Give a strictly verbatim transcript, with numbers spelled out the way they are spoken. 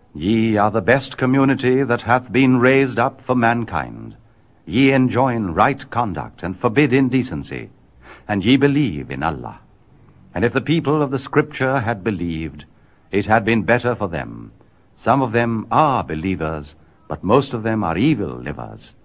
Ye are the best community that hath been raised up for mankind. Ye enjoin right conduct, and forbid indecency, and ye believe in Allah. And if the people of the Scripture had believed, it had been better for them. Some of them are believers, but most of them are evil livers.